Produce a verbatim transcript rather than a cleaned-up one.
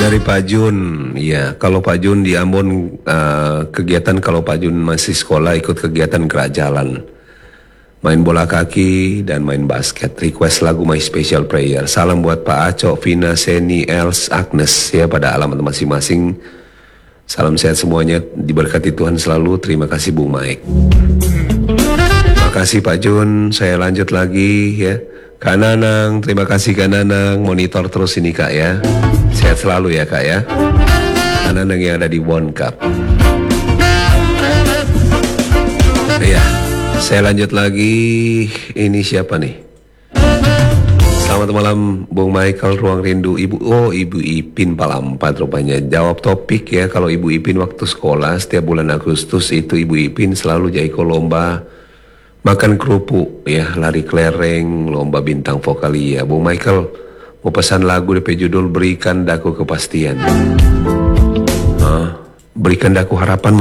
dari Pak Jun, ya kalau Pak Jun di Ambon uh, kegiatan kalau Pak Jun masih sekolah ikut kegiatan gerak jalan, main bola kaki dan main basket. Request lagu My Special Prayer. Salam buat Pak Aco, Vina, Seni, Els, Agnes ya pada alamat masing-masing. Salam sehat semuanya, diberkati Tuhan selalu. Terima kasih Bung Mike. Makasih Pak Jun. Saya lanjut lagi ya. Kak Nanang, terima kasih Kak Nanang. Monitor terus ini Kak ya. Sehat selalu ya Kak ya. Kak Nanang yang ada di One Cup. Iya, saya lanjut lagi. Ini siapa nih? Selamat malam Bung Michael, Ruang Rindu Ibu. Oh Ibu Ipin Palampat rupanya. Jawab topik ya. Kalau Ibu Ipin waktu sekolah setiap bulan Agustus itu Ibu Ipin selalu jaiko lomba makan kerupuk ya, lari kelereng, lomba bintang vokalia. Bung Michael mau pesan lagu D P judul Berikan Daku Kepastian. Ah, berikan daku harapan.